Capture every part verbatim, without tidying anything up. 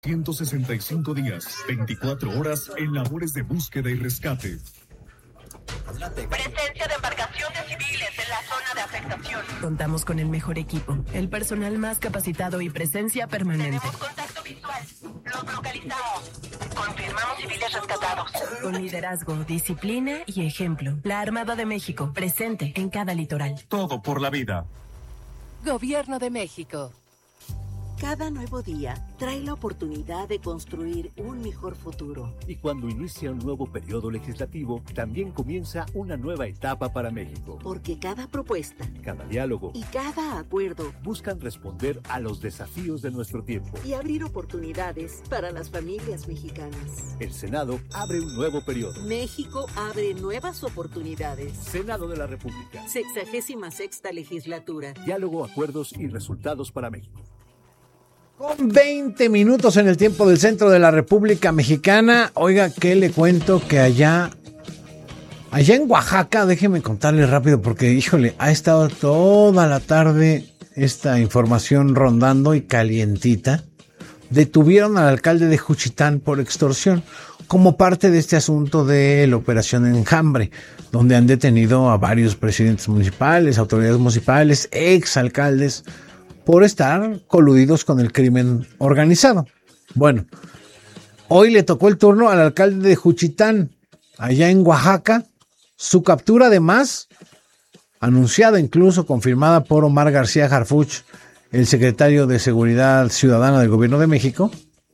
ciento sesenta y cinco días, veinticuatro horas en labores de búsqueda y rescate. Presencia de embarcaciones civiles en la zona de afectación. Contamos con el mejor equipo, el personal más capacitado y presencia permanente. Tenemos contacto visual. Los localizamos. Confirmamos civiles rescatados. Con liderazgo, disciplina y ejemplo. La Armada de México, presente en cada litoral. Todo por la vida. Gobierno de México. Cada nuevo día trae la oportunidad de construir un mejor futuro. Y cuando inicia un nuevo periodo legislativo, también comienza una nueva etapa para México. Porque cada propuesta, cada diálogo y cada acuerdo buscan responder a los desafíos de nuestro tiempo y abrir oportunidades para las familias mexicanas. El Senado abre un nuevo periodo. México abre nuevas oportunidades. Senado de la República. Sexagésima sexta legislatura. Diálogo, acuerdos y resultados para México. Con veinte minutos en el tiempo del centro de la República Mexicana. Oiga, ¿qué le cuento? Que allá, allá en Oaxaca, déjeme contarle rápido porque, híjole, ha estado toda la tarde esta información rondando y calientita. Detuvieron al alcalde de Juchitán por extorsión, como parte de este asunto de la Operación Enjambre, donde han detenido a varios presidentes municipales, autoridades municipales, exalcaldes, por estar coludidos con el crimen organizado. Bueno, hoy le tocó el turno al alcalde de Juchitán, allá en Oaxaca. Su captura, además, anunciada, incluso confirmada por Omar García Harfuch, el secretario de Seguridad Ciudadana del Gobierno de México.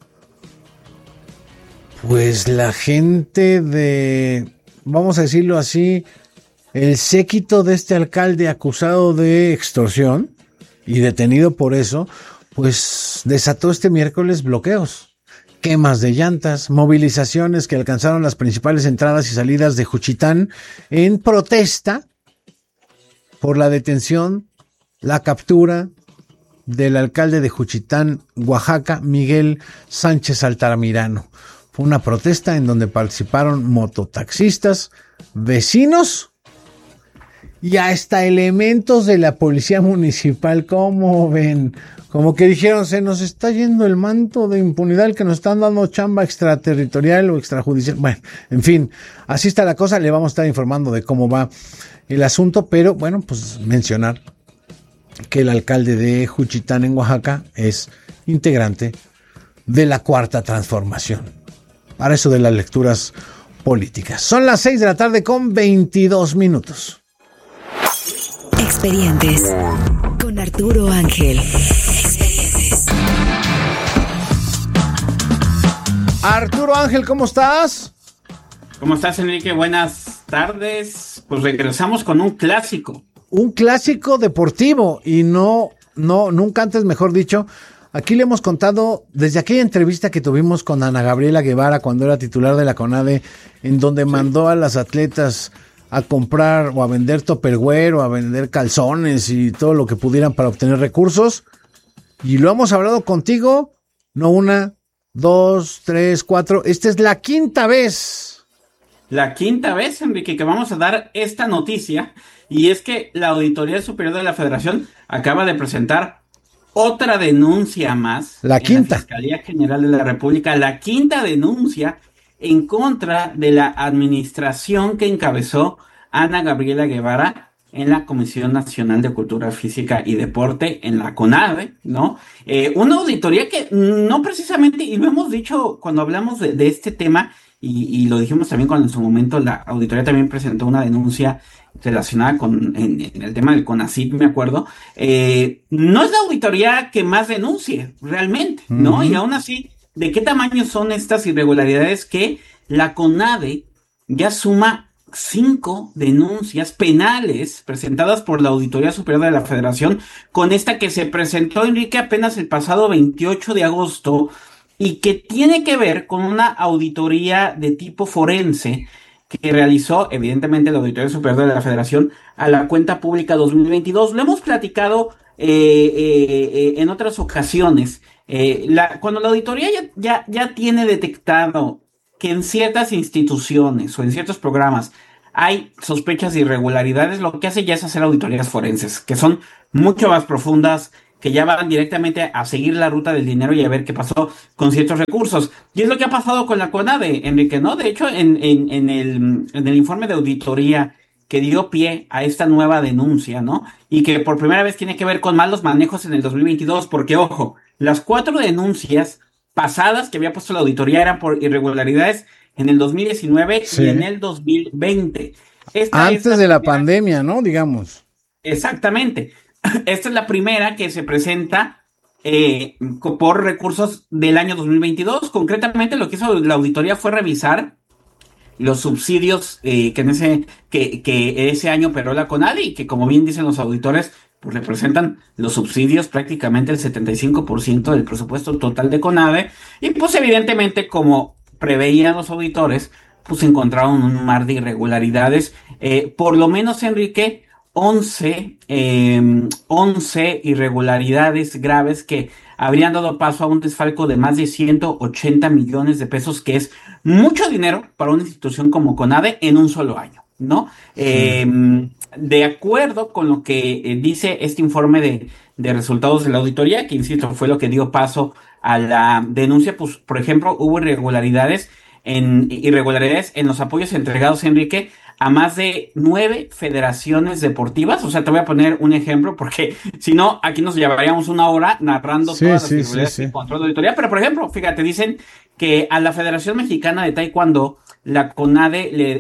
Pues la gente de, vamos a decirlo así, el séquito de este alcalde acusado de extorsión y detenido por eso, pues desató este miércoles bloqueos, quemas de llantas, movilizaciones que alcanzaron las principales entradas y salidas de Juchitán en protesta por la detención, la captura del alcalde de Juchitán, Oaxaca, Miguel Sánchez Altamirano. Fue una protesta en donde participaron mototaxistas, vecinos y hasta elementos de la policía municipal. ¿Cómo ven? Como que dijeron, se nos está yendo el manto de impunidad, el que nos están dando chamba extraterritorial o extrajudicial. Bueno, en fin, así está la cosa. Le vamos a estar informando de cómo va el asunto, pero bueno, pues mencionar que el alcalde de Juchitán en Oaxaca es integrante de la Cuarta Transformación. Para eso de las lecturas políticas. Son las seis de la tarde con veintidós minutos. Expedientes con Arturo Ángel. Expedientes. Arturo Ángel, ¿cómo estás? ¿Cómo estás, Enrique? Buenas tardes. Pues regresamos con un clásico. Un clásico deportivo y no, no, nunca antes, mejor dicho. Aquí le hemos contado desde aquella entrevista que tuvimos con Ana Gabriela Guevara cuando era titular de la CONADE, en donde sí. mandó a las atletas a comprar o a vender tupperware o a vender calzones y todo lo que pudieran para obtener recursos. Y lo hemos hablado contigo, no una, dos, tres, cuatro. Esta es la quinta vez. La quinta vez, Enrique, que vamos a dar esta noticia. Y es que la Auditoría Superior de la Federación acaba de presentar otra denuncia más. La quinta. En la Fiscalía General de la República, la quinta denuncia en contra de la administración que encabezó Ana Gabriela Guevara en la Comisión Nacional de Cultura Física y Deporte, en la CONADE, ¿no? Eh, una auditoría que no precisamente, y lo hemos dicho cuando hablamos de, de este tema, y, y lo dijimos también cuando en su momento la auditoría también presentó una denuncia relacionada con en, en el tema del CONACYT, me acuerdo, eh, no es la auditoría que más denuncie realmente, ¿no? Uh-huh. Y aún así, ¿de qué tamaño son estas irregularidades que la CONADE ya suma cinco denuncias penales presentadas por la Auditoría Superior de la Federación, con esta que se presentó, Enrique, apenas el pasado veintiocho de agosto, y que tiene que ver con una auditoría de tipo forense que realizó, evidentemente, la Auditoría Superior de la Federación a la cuenta pública dos mil veintidós. Lo hemos platicado eh, eh, eh, en otras ocasiones. Eh, la, cuando la auditoría ya, ya, ya tiene detectado que en ciertas instituciones o en ciertos programas hay sospechas de irregularidades, lo que hace ya es hacer auditorías forenses, que son mucho más profundas, que ya van directamente a seguir la ruta del dinero y a ver qué pasó con ciertos recursos. Y es lo que ha pasado con la CONADE, Enrique, ¿no? De hecho, en, en, en, el, en el informe de auditoría que dio pie a esta nueva denuncia, ¿no? Y que por primera vez tiene que ver con malos manejos en el dos mil veintidós, porque, ojo, las cuatro denuncias pasadas que había puesto la auditoría eran por irregularidades en el dos mil diecinueve sí. y en el dos mil veinte. Esta Antes la de la primera... pandemia, ¿no? Digamos. Exactamente. Esta es la primera que se presenta eh, por recursos del año dos mil veintidós. Concretamente, lo que hizo la auditoría fue revisar los subsidios eh, que, en ese, que, que ese año operó la CONADE y que, como bien dicen los auditores, pues representan los subsidios prácticamente el setenta y cinco por ciento del presupuesto total de CONADE. Y pues evidentemente, como preveían los auditores, pues encontraron un mar de irregularidades. Eh, por lo menos, Enrique, once, eh, once irregularidades graves que habrían dado paso a un desfalco de más de ciento ochenta millones de pesos, que es mucho dinero para una institución como CONADE en un solo año, ¿no? Sí. Eh, de acuerdo con lo que eh, dice este informe de, de resultados de la auditoría, que insisto, fue lo que dio paso a la denuncia, pues, por ejemplo, hubo irregularidades en, irregularidades en los apoyos entregados, Enrique, a más de nueve federaciones deportivas. O sea, te voy a poner un ejemplo, porque si no, aquí nos llevaríamos una hora narrando sí, todas las sí, irregularidades sí, sí. control de auditoría. Pero, por ejemplo, fíjate, dicen que a la Federación Mexicana de Taekwondo, la CONADE le,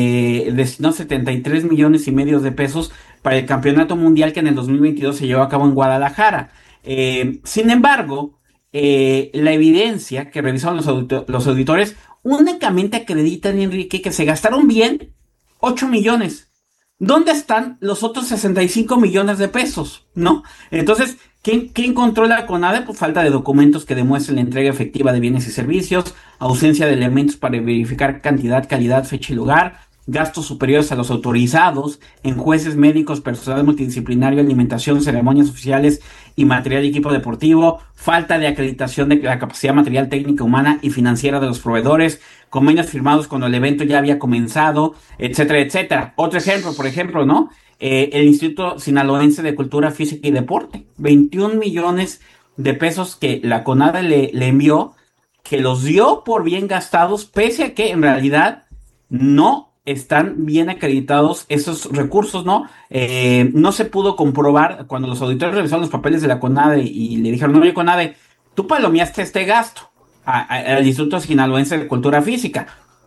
le destinó setenta y tres millones y medio de pesos para el campeonato mundial que en el dos mil veintidós se llevó a cabo en Guadalajara. Eh, sin embargo, eh, la evidencia que revisaron los, audito- los auditores únicamente acreditan, Enrique, que se gastaron bien ocho millones. ¿Dónde están los otros sesenta y cinco millones de pesos? ¿No? Entonces, ¿quién, quién controla la CONADE? Pues falta de documentos que demuestren la entrega efectiva de bienes y servicios, ausencia de elementos para verificar cantidad, calidad, fecha y lugar, gastos superiores a los autorizados en jueces, médicos, personal multidisciplinario, alimentación, ceremonias oficiales y material y equipo deportivo, falta de acreditación de la capacidad material, técnica, humana y financiera de los proveedores, convenios firmados cuando el evento ya había comenzado, etcétera, etcétera. Otro ejemplo, por ejemplo, ¿no? Eh, el Instituto Sinaloense de Cultura Física y Deporte, veintiún millones de pesos que la CONADE le, le envió, que los dio por bien gastados, pese a que en realidad no están bien acreditados esos recursos, ¿no? Eh, no se pudo comprobar cuando los auditores revisaron los papeles de la CONADE y le dijeron, no, oye, CONADE, tú palomeaste este gasto a, a, al Instituto Sinaloense de Cultura Física.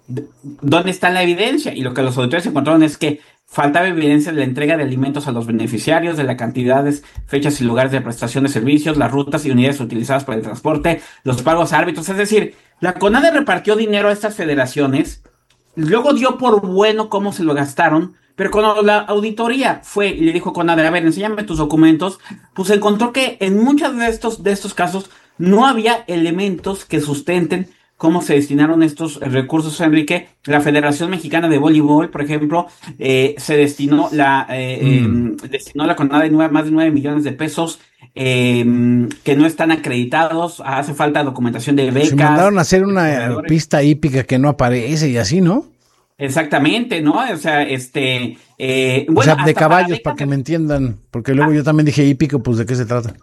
¿Dónde está la evidencia? Y lo que los auditores encontraron es que faltaba evidencia de la entrega de alimentos a los beneficiarios, de las cantidades, fechas y lugares de prestación de servicios, las rutas y unidades utilizadas para el transporte, los pagos a árbitros. Es decir, la CONADE repartió dinero a estas federaciones, luego dio por bueno cómo se lo gastaron, pero cuando la auditoría fue y le dijo a CONADE, a ver, enséñame tus documentos, pues encontró que en muchos de estos, de estos casos no había elementos que sustenten cómo se destinaron estos recursos, Enrique. La Federación Mexicana de Voleibol, por ejemplo, eh, se destinó la eh, mm. eh, destinó la CONADE nueve, más de nueve millones de pesos eh, que no están acreditados. Hace falta documentación de becas. Se mandaron a hacer una pista hípica que no aparece y así, ¿no? Exactamente, ¿no? O sea, este... Eh, bueno, o sea, de caballos, para, para que me entiendan, porque luego ah. yo también dije hípico, pues ¿de qué se trata?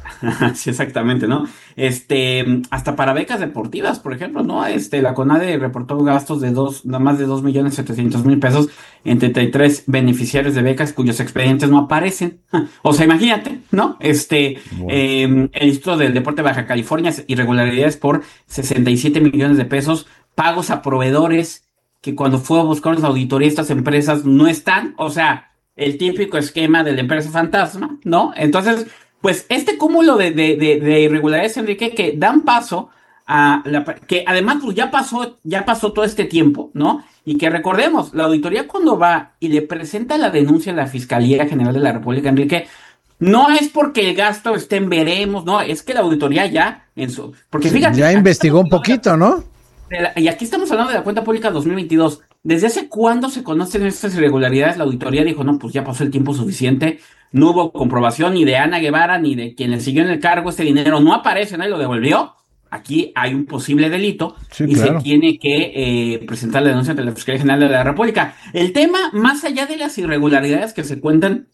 Sí, exactamente, ¿no? Este, hasta para becas deportivas, por ejemplo, ¿no? Este, la CONADE reportó gastos de dos, más de dos millones setecientos mil pesos en treinta y tres beneficiarios de becas cuyos expedientes no aparecen. O sea, imagínate, ¿no? Este, bueno. eh, el Instituto del Deporte de Baja California, irregularidades por sesenta y siete millones de pesos, pagos a proveedores que cuando fue a buscar las auditorías estas empresas no están, o sea, el típico esquema de la empresa fantasma, ¿no? Entonces, pues este cúmulo de, de, de, de irregularidades, Enrique, que dan paso a la, que además pues ya pasó, ya pasó todo este tiempo, ¿no? Y que recordemos, la auditoría cuando va y le presenta la denuncia a la Fiscalía General de la República, Enrique, no es porque el gasto esté en veremos, no, es que la auditoría ya en su, porque fíjate, ya investigó un poquito, ¿no? La, y aquí estamos hablando de la cuenta pública dos mil veintidós. ¿Desde hace cuándo se conocen estas irregularidades? La auditoría dijo, no, pues ya pasó el tiempo suficiente. No hubo comprobación ni de Ana Guevara ni de quien le siguió en el cargo. Este dinero no aparece, nadie lo devolvió. Aquí hay un posible delito sí, y claro. se tiene que eh, presentar la denuncia ante la Fiscalía General de la República. El tema, más allá de las irregularidades que se cuentan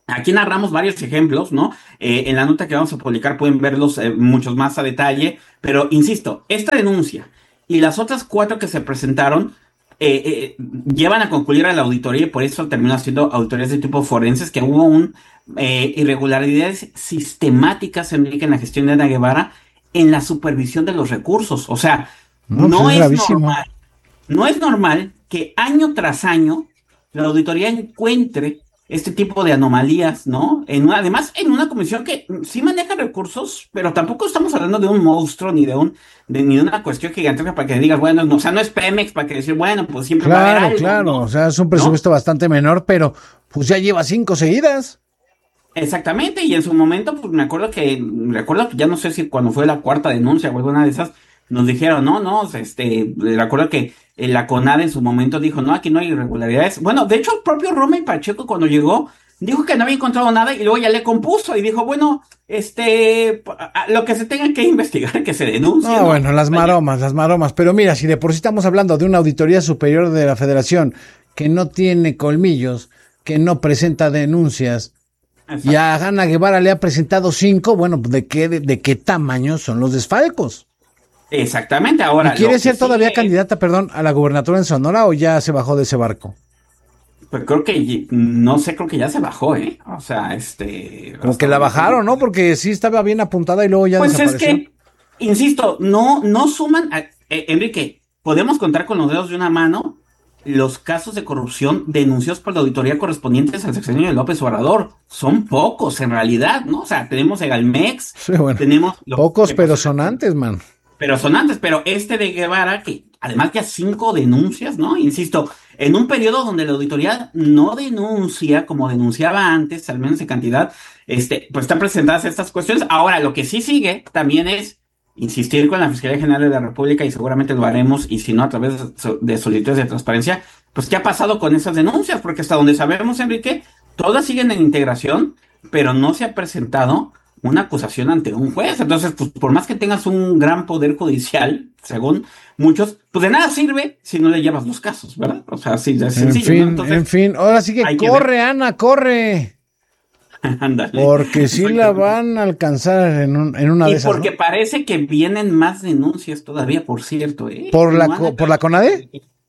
Aquí narramos varios ejemplos, ¿no? Eh, en la nota que vamos a publicar pueden verlos eh, muchos más a detalle, pero insisto, esta denuncia y las otras cuatro que se presentaron eh, eh, llevan a concluir a la auditoría y por eso terminó haciendo auditorías de tipo forenses, que hubo un eh, irregularidades sistemáticas, Enrique, en la gestión de Ana Guevara en la supervisión de los recursos. O sea, no, no es, es normal, no es normal que año tras año la auditoría encuentre este tipo de anomalías, ¿no? En una, además, en una comisión que sí maneja recursos, pero tampoco estamos hablando de un monstruo ni de un de, ni de una cuestión gigantesca para que digas, bueno, no, o sea, no es Pemex para que decir, bueno, pues siempre claro, va a haber algo, claro, ¿no? O sea, es un presupuesto ¿no? bastante menor, pero pues ya lleva cinco seguidas. Exactamente, y en su momento, pues me acuerdo que, recuerdo que ya no sé si cuando fue la cuarta denuncia o alguna de esas, nos dijeron, no, no, este, recuerdo que la CONADE en su momento dijo, no, aquí no hay irregularidades. Bueno, de hecho, el propio Rommel Pacheco cuando llegó, dijo que no había encontrado nada y luego ya le compuso y dijo, bueno, este, lo que se tenga que investigar, que se denuncie. No, ¿no? Bueno, las maromas, las maromas. Pero mira, si de por sí estamos hablando de una auditoría superior de la Federación que no tiene colmillos, que no presenta denuncias, exacto, y a Ana Guevara le ha presentado cinco, bueno, ¿de qué, de, de qué tamaño son los desfalcos? Exactamente, ahora. ¿Y quiere ser todavía sigue... candidata, perdón, a la gubernatura en Sonora o ya se bajó de ese barco? Pues creo que, no sé, creo que ya se bajó, ¿eh? O sea, este... Como que la bajaron, ¿no? Porque sí estaba bien apuntada y luego ya pues desapareció. Pues es que, insisto, no, no suman... A, eh, Enrique, podemos contar con los dedos de una mano los casos de corrupción denunciados por la auditoría correspondientes al sexenio de López Obrador. Son pocos, en realidad, ¿no? O sea, tenemos Egalmex, sí, bueno, tenemos... Lo, pocos, pero sonantes, man. Pero sonantes, pero este de Guevara, que además ya cinco denuncias, ¿no? Insisto, en un periodo donde la auditoría no denuncia como denunciaba antes, al menos en cantidad, este, pues están presentadas estas cuestiones. Ahora, lo que sí sigue también es insistir con la Fiscalía General de la República, y seguramente lo haremos, y si no, a través de solicitudes de transparencia, pues qué ha pasado con esas denuncias, porque hasta donde sabemos, Enrique, todas siguen en integración, pero no se ha presentado una acusación ante un juez. Entonces, pues por más que tengas un gran poder judicial, según muchos, pues de nada sirve si no le llevas los casos, ¿verdad? O sea, sí, es sencillo. En fin, ¿no? Entonces, en fin, ahora sí que corre, que Ana, corre. Ándale. Porque sí la van a alcanzar en, un, en una y de esas. Y porque ¿no? parece que vienen más denuncias todavía, por cierto. ¿eh? ¿Por la, co ¿por la CONADE?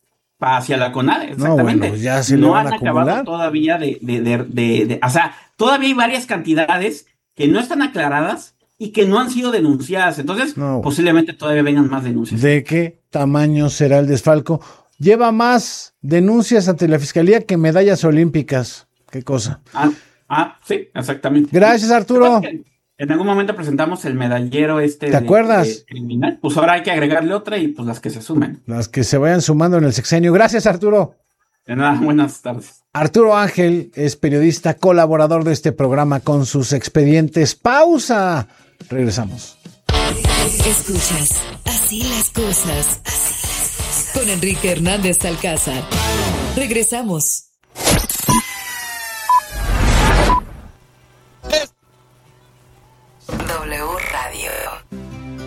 Hacia la CONADE, exactamente. No, bueno, ya se no le van han a acumular. acabado todavía de, de, de, de, de... O sea, todavía hay varias cantidades que no están aclaradas y que no han sido denunciadas. Entonces, no, posiblemente todavía vengan más denuncias. ¿De qué tamaño será el desfalco? Lleva más denuncias ante la Fiscalía que medallas olímpicas. ¿Qué cosa? Ah, ah sí, exactamente. Gracias, Arturo. En algún momento presentamos el medallero este. ¿Te de, acuerdas? De criminal. Pues ahora hay que agregarle otra y pues las que se sumen. Las que se vayan sumando en el sexenio. Gracias, Arturo. De nada, buenas tardes. Arturo Ángel es periodista, colaborador de este programa con sus expedientes. ¡Pausa! Regresamos. Escuchas Así las cosas. Así las cosas. Con Enrique Hernández Alcázar. Regresamos.